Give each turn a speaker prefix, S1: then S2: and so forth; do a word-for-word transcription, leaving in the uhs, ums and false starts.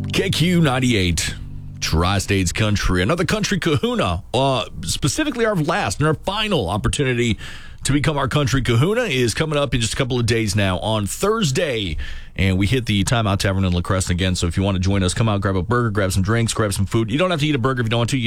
S1: K Q ninety-eight, Tri-States Country. Another country kahuna. Uh, specifically, our last and our final opportunity to become our country kahuna is coming up in just a couple of days now on Thursday. And we hit the Timeout Tavern in La Crescent again. So if you want to join us, come out, grab a burger, grab some drinks, grab some food. You don't have to eat a burger if you don't want to. You